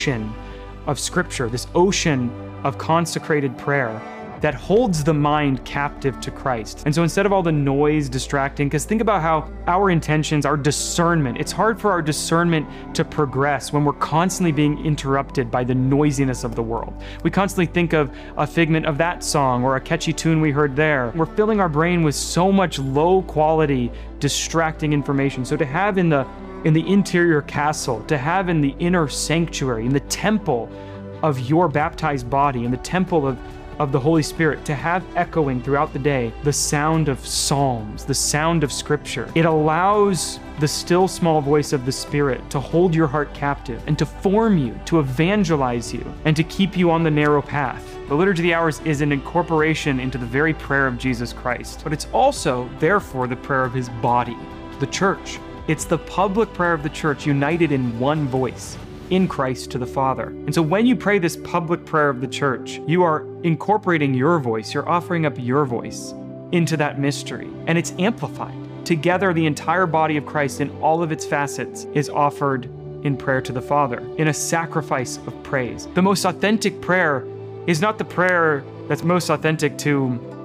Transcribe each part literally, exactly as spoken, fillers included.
ocean of Scripture, this ocean of consecrated prayer that holds the mind captive to Christ. And so instead of all the noise distracting, because think about how our intentions, our discernment, it's hard for our discernment to progress when we're constantly being interrupted by the noisiness of the world. We constantly think of a figment of that song or a catchy tune we heard there. We're filling our brain with so much low quality, distracting information. So to have in the in the interior castle, to have in the inner sanctuary, in the temple of your baptized body, in the temple of of the Holy Spirit, to have echoing throughout the day the sound of psalms, the sound of Scripture. It allows the still small voice of the Spirit to hold your heart captive and to form you, to evangelize you, and to keep you on the narrow path. The Liturgy of the Hours is an incorporation into the very prayer of Jesus Christ, but it's also, therefore, the prayer of his body, the church. It's the public prayer of the church united in one voice, in Christ to the Father. And so when you pray this public prayer of the church, you are incorporating your voice, you're offering up your voice into that mystery, and it's amplified. Together, the entire body of Christ in all of its facets is offered in prayer to the Father, in a sacrifice of praise. The most authentic prayer is not the prayer that's most authentic to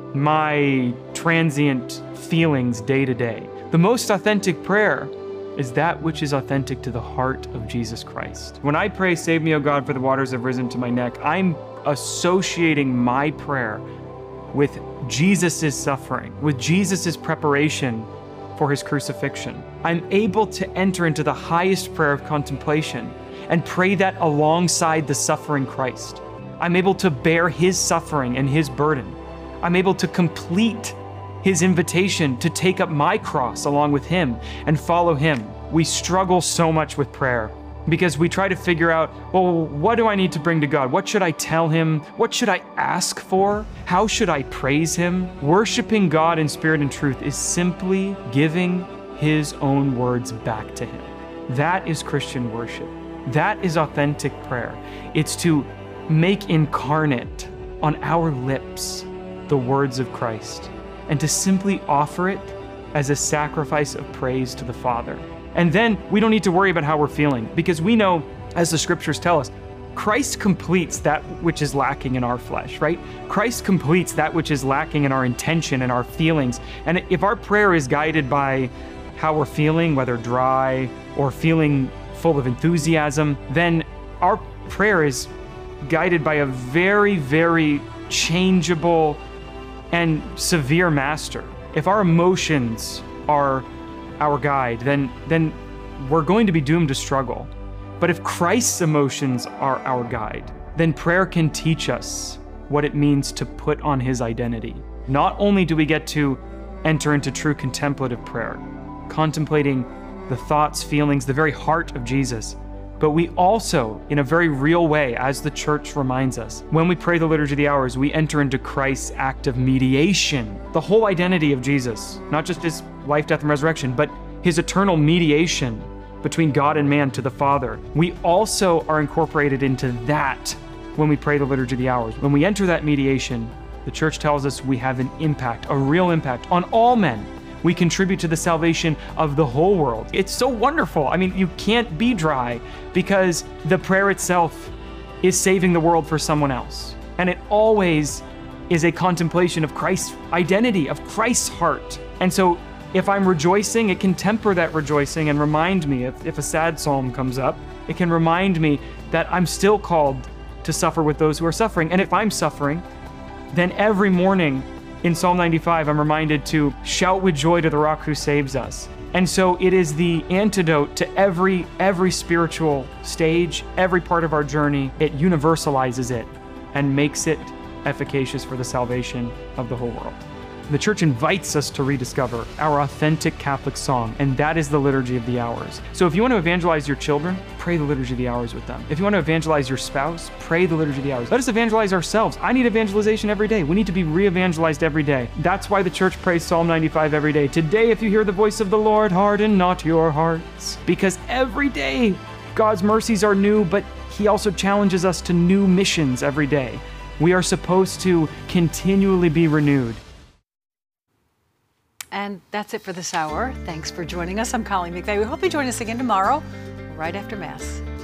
my transient feelings day to day. The most authentic prayer is that which is authentic to the heart of Jesus Christ. When I pray, "Save me, O God, for the waters have risen to my neck," I'm associating my prayer with Jesus's suffering, with Jesus's preparation for his crucifixion. I'm able to enter into the highest prayer of contemplation and pray that alongside the suffering Christ. I'm able to bear his suffering and his burden. I'm able to complete his invitation to take up my cross along with him and follow him. We struggle so much with prayer because we try to figure out, well, what do I need to bring to God? What should I tell him? What should I ask for? How should I praise him? Worshiping God in spirit and truth is simply giving his own words back to him. That is Christian worship. That is authentic prayer. It's to make incarnate on our lips the words of Christ, and to simply offer it as a sacrifice of praise to the Father. And then we don't need to worry about how we're feeling, because we know, as the Scriptures tell us, Christ completes that which is lacking in our flesh, right? Christ completes that which is lacking in our intention and our feelings. And if our prayer is guided by how we're feeling, whether dry or feeling full of enthusiasm, then our prayer is guided by a very, very changeable and severe master. If our emotions are our guide, then, then we're going to be doomed to struggle. But if Christ's emotions are our guide, then prayer can teach us what it means to put on his identity. Not only do we get to enter into true contemplative prayer, contemplating the thoughts, feelings, the very heart of Jesus, but we also, in a very real way, as the church reminds us, when we pray the Liturgy of the Hours, we enter into Christ's act of mediation. The whole identity of Jesus, not just his life, death, and resurrection, but his eternal mediation between God and man to the Father. We also are incorporated into that when we pray the Liturgy of the Hours. When we enter that mediation, the church tells us we have an impact, a real impact on all men. We contribute to the salvation of the whole world. It's so wonderful. I mean, you can't be dry because the prayer itself is saving the world for someone else. And it always is a contemplation of Christ's identity, of Christ's heart. And so if I'm rejoicing, it can temper that rejoicing and remind me, if, if a sad psalm comes up, it can remind me that I'm still called to suffer with those who are suffering. And if I'm suffering, then every morning in Psalm ninety-five, I'm reminded to shout with joy to the rock who saves us. And so it is the antidote to every, every spiritual stage, every part of our journey. It universalizes it and makes it efficacious for the salvation of the whole world. The church invites us to rediscover our authentic Catholic song, and that is the Liturgy of the Hours. So if you want to evangelize your children, pray the Liturgy of the Hours with them. If you want to evangelize your spouse, pray the Liturgy of the Hours. Let us evangelize ourselves. I need evangelization every day. We need to be re-evangelized every day. That's why the church prays Psalm ninety-five every day. Today, if you hear the voice of the Lord, harden not your hearts. Because every day, God's mercies are new, but he also challenges us to new missions every day. We are supposed to continually be renewed. And that's it for this hour. Thanks for joining us. I'm Colleen McVeigh. We hope you join us again tomorrow, right after Mass.